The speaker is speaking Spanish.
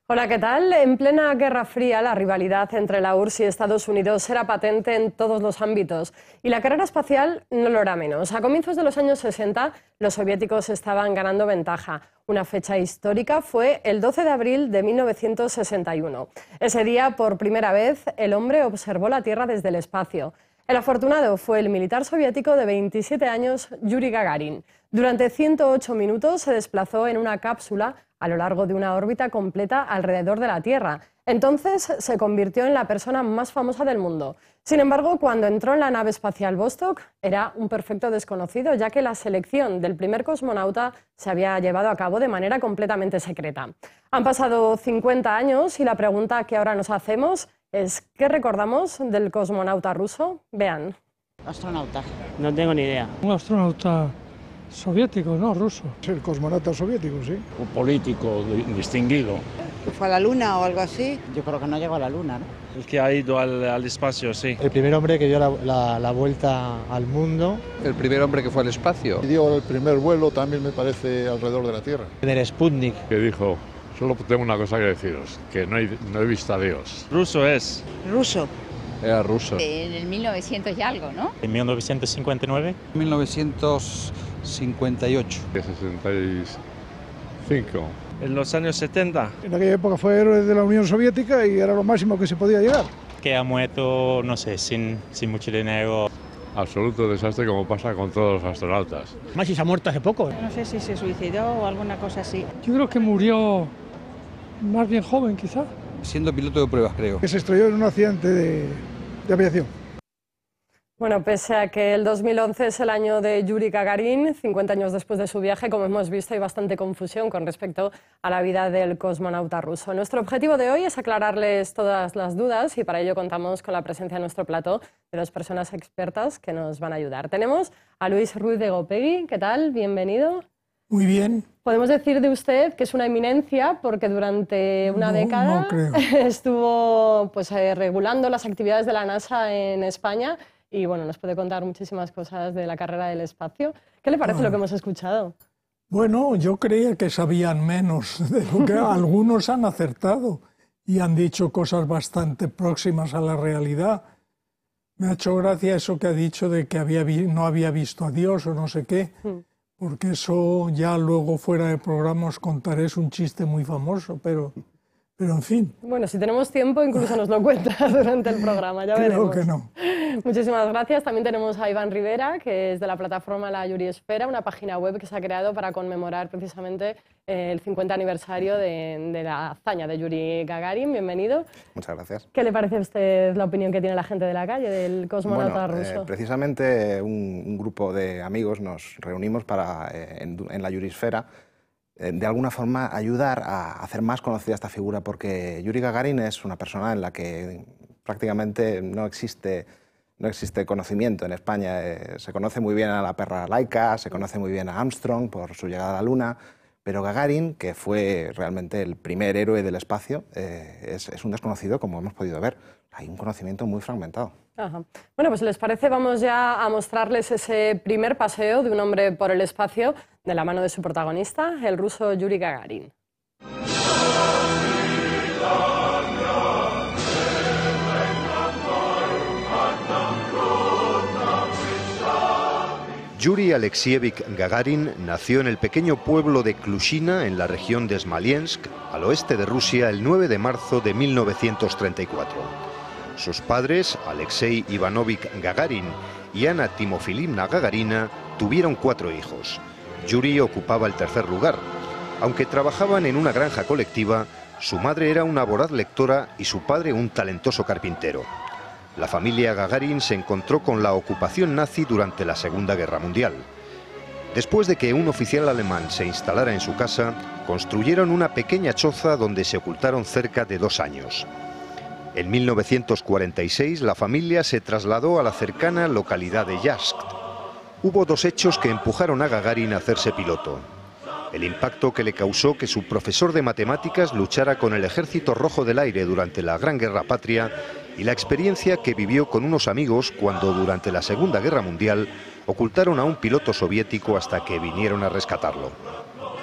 Hola, ¿qué tal? En plena Guerra Fría, la rivalidad entre la URSS y Estados Unidos era patente en todos los ámbitos y la carrera espacial no lo era menos. A comienzos de los años 60, los soviéticos estaban ganando ventaja. Una fecha histórica fue el 12 de abril de 1961. Ese día, por primera vez, el hombre observó la Tierra desde el espacio. El afortunado fue el militar soviético de 27 años, Yuri Gagarin. Durante 108 minutos se desplazó en una cápsula a lo largo de una órbita completa alrededor de la Tierra. Entonces se convirtió en la persona más famosa del mundo. Sin embargo, cuando entró en la nave espacial Vostok, era un perfecto desconocido, ya que la selección del primer cosmonauta se había llevado a cabo de manera completamente secreta. Han pasado 50 años y la pregunta que ahora nos hacemos es ¿qué recordamos del cosmonauta ruso? Vean. Astronauta. No tengo ni idea. Un astronauta soviético, ¿no? Ruso. El cosmonauta soviético, sí. Un político distinguido. ¿Que fue a la Luna o algo así? Yo creo que no llegó a la Luna, ¿no? El que ha ido al espacio, sí. El primer hombre que dio la vuelta al mundo. El primer hombre que fue al espacio. Y dio el primer vuelo también, me parece, alrededor de la Tierra. En el Sputnik. Que dijo, solo tengo una cosa que deciros, que no he visto a Dios. Ruso es. Ruso. Era ruso. En el 1900 y algo, ¿no? En 1959. 1958. 65. En los años 70. En aquella época fue héroe de la Unión Soviética y era lo máximo que se podía llegar. Que ha muerto, no sé, sin mucho dinero. Absoluto desastre como pasa con todos los astronautas. Masi se ha muerto hace poco. No sé si se suicidó o alguna cosa así. Yo creo que murió más bien joven, quizá. Siendo piloto de pruebas, creo. Que se estrelló en un accidente de aviación. Bueno, pese a que el 2011 es el año de Yuri Gagarin, 50 años después de su viaje, como hemos visto, hay bastante confusión con respecto a la vida del cosmonauta ruso. Nuestro objetivo de hoy es aclararles todas las dudas y para ello contamos con la presencia en nuestro plató de dos personas expertas que nos van a ayudar. Tenemos a Luis Ruiz de Gopegui. ¿Qué tal? Bienvenido. Muy bien. Podemos decir de usted que es una eminencia porque durante una década estuvo regulando las actividades de la NASA en España. Y bueno, nos puede contar muchísimas cosas de la carrera del espacio. ¿Qué le parece lo que hemos escuchado? Bueno, yo creía que sabían menos de lo que algunos han acertado y han dicho cosas bastante próximas a la realidad. Me ha hecho gracia eso que ha dicho de que no había visto a Dios o no sé qué, porque eso ya luego fuera de programa os contaré, es un chiste muy famoso, pero en fin. Bueno, si tenemos tiempo incluso nos lo cuenta durante el programa, ya veremos. Creo que no. Muchísimas gracias. También tenemos a Iván Rivera, que es de la plataforma La Yuriesfera, una página web que se ha creado para conmemorar precisamente el 50 aniversario de la hazaña de Yuri Gagarin. Bienvenido. Muchas gracias. ¿Qué le parece a usted la opinión que tiene la gente de la calle del cosmonauta ruso? Precisamente un grupo de amigos nos reunimos en La Yuriesfera de alguna forma ayudar a hacer más conocida esta figura, porque Yuri Gagarin es una persona en la que prácticamente no existe conocimiento en España. Se conoce muy bien a la perra Laika, se conoce muy bien a Armstrong por su llegada a la Luna, pero Gagarin, que fue realmente el primer héroe del espacio, es un desconocido, como hemos podido ver. Hay un conocimiento muy fragmentado. Ajá. Bueno, pues si les parece, vamos ya a mostrarles ese primer paseo de un hombre por el espacio de la mano de su protagonista, el ruso Yuri Gagarin. Yuri Alexievich Gagarin nació en el pequeño pueblo de Klushina, en la región de Smolensk, al oeste de Rusia, el 9 de marzo de 1934. Sus padres, Alexei Ivanovich Gagarin y Ana Timofilivna Gagarina, tuvieron 4 hijos. Yuri ocupaba el tercer lugar. Aunque trabajaban en una granja colectiva, su madre era una voraz lectora y su padre un talentoso carpintero. La familia Gagarin se encontró con la ocupación nazi durante la Segunda Guerra Mundial. Después de que un oficial alemán se instalara en su casa, construyeron una pequeña choza donde se ocultaron cerca de 2 años. En 1946 la familia se trasladó a la cercana localidad de Yazd. Hubo 2 hechos que empujaron a Gagarin a hacerse piloto. El impacto que le causó que su profesor de matemáticas luchara con el Ejército Rojo del Aire durante la Gran Guerra Patria y la experiencia que vivió con unos amigos cuando durante la Segunda Guerra Mundial ocultaron a un piloto soviético hasta que vinieron a rescatarlo.